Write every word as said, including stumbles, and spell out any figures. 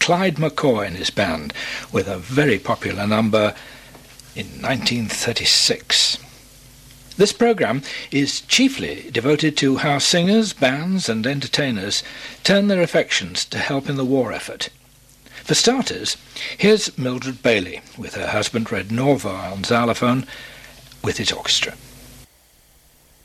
Clyde McCoy and his band with a very popular number in nineteen thirty-six. This programme is chiefly devoted to how singers, bands and entertainers turn their affections to help in the war effort. For starters, here's Mildred Bailey with her husband Red Norva on xylophone with his orchestra.